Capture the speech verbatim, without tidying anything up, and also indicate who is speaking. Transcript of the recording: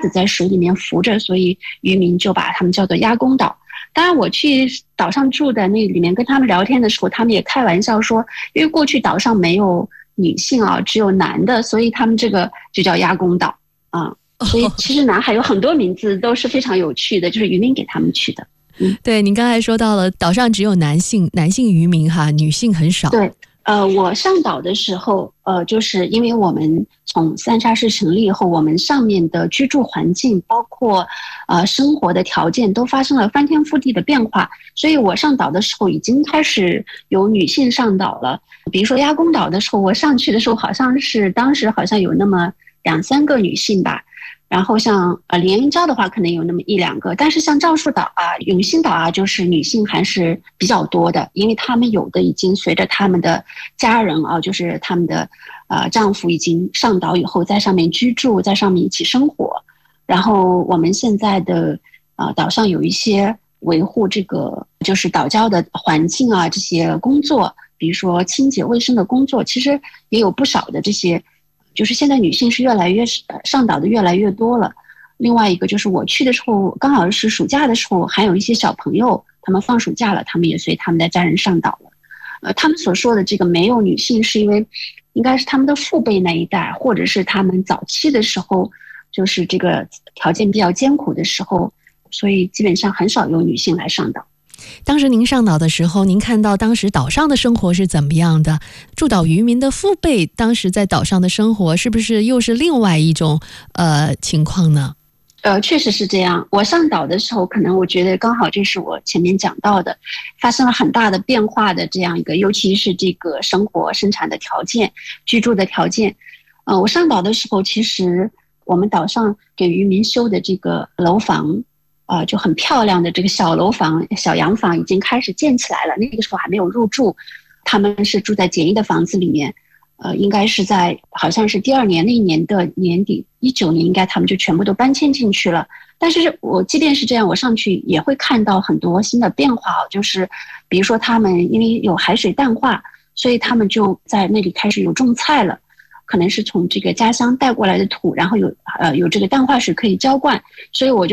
Speaker 1: 子在水里面浮着，所以渔民就把他们叫做鸭公岛。当然我去岛上住的那里面跟他们聊天的时候，他们也开玩笑说，因为过去岛上没有女性啊，只有男的，所以他们这个就叫鸭公岛啊。所以其实南海有很多名字都是非常有趣的，就是渔民给他们取的。
Speaker 2: 嗯，对，您刚才说到了岛上只有男性男性渔民哈，女性很少。
Speaker 1: 对，呃，我上岛的时候，呃，就是因为我们从三沙市成立以后，我们上面的居住环境，包括呃生活的条件，都发生了翻天覆地的变化。所以我上岛的时候，已经开始有女性上岛了。比如说鸭公岛的时候，我上去的时候，好像是当时好像有那么两三个女性吧。然后像呃连云礁的话，可能有那么一两个，但是像赵树岛啊、永兴岛啊，就是女性还是比较多的，因为他们有的已经随着他们的家人啊，就是他们的呃丈夫已经上岛以后，在上面居住，在上面一起生活。然后我们现在的呃岛上有一些维护这个就是岛礁的环境啊，这些工作，比如说清洁卫生的工作，其实也有不少的这些。就是现在女性是越来越上岛的越来越多了。另外一个就是我去的时候，刚好是暑假的时候，还有一些小朋友，他们放暑假了，他们也随他们的家人上岛了。呃，他们所说的这个没有女性，是因为应该是他们的父辈那一代，或者是他们早期的时候，就是这个条件比较艰苦的时候，所以基本上很少有女性来上岛。
Speaker 2: 当时您上岛的时候，您看到当时岛上的生活是怎么样的？驻岛渔民的父辈当时在岛上的生活是不是又是另外一种呃情况呢？
Speaker 1: 呃，确实是这样。我上岛的时候，可能我觉得刚好就是我前面讲到的，发生了很大的变化的这样一个，尤其是这个生活生产的条件、居住的条件。呃，我上岛的时候，其实我们岛上给渔民修的这个楼房。呃，就很漂亮的这个小楼房、小洋房已经开始建起来了。那个时候还没有入住，他们是住在简易的房子里面。呃，应该是在好像是第二年那一年的年底，一九年应该他们就全部都搬迁进去了。但是我即便是这样，我上去也会看到很多新的变化，就是比如说他们因为有海水淡化，所以他们就在那里开始有种菜了。可能是从这个家乡带过来的土，然后有呃有这个淡化水可以浇灌，所以我就